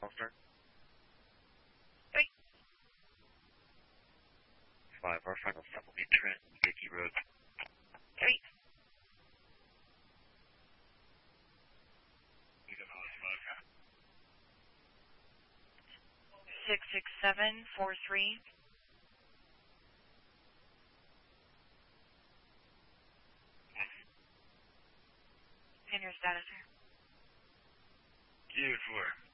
Start. 3. 5, our final stop will be Trent, Gaiety Road. 3. You got all 5. 66743. And your status, sir? 2-4.